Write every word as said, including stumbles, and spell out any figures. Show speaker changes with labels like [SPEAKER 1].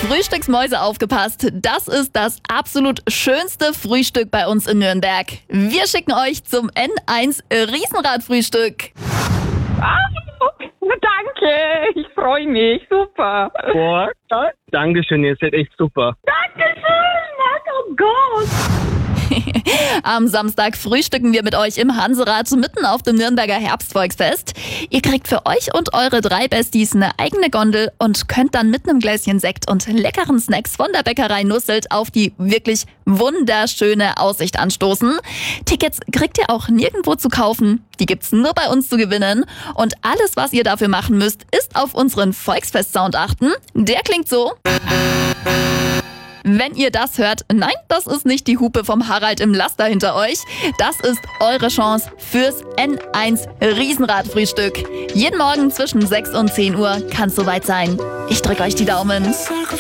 [SPEAKER 1] Frühstücksmäuse, aufgepasst. Das ist das absolut schönste Frühstück bei uns in Nürnberg. Wir schicken euch zum N eins Riesenradfrühstück.
[SPEAKER 2] Ah, danke, ich freue mich, super.
[SPEAKER 3] Boah, Dankeschön, ihr seid echt super.
[SPEAKER 2] Dankeschön, oh Gott.
[SPEAKER 1] Am Samstag frühstücken wir mit euch im Hanserad mitten auf dem Nürnberger Herbstvolksfest. Ihr kriegt für euch und eure drei Besties eine eigene Gondel und könnt dann mit einem Gläschen Sekt und leckeren Snacks von der Bäckerei Nusselt auf die wirklich wunderschöne Aussicht anstoßen. Tickets kriegt ihr auch nirgendwo zu kaufen. Die gibt's nur bei uns zu gewinnen. Und alles, was ihr dafür machen müsst, ist auf unseren Volksfest-Sound achten. Der klingt so. Wenn ihr das hört, nein, das ist nicht die Hupe vom Harald im Laster hinter euch. Das ist eure Chance fürs N eins Riesenradfrühstück. Jeden Morgen zwischen sechs und zehn Uhr kann es soweit sein. Ich drücke euch die Daumen.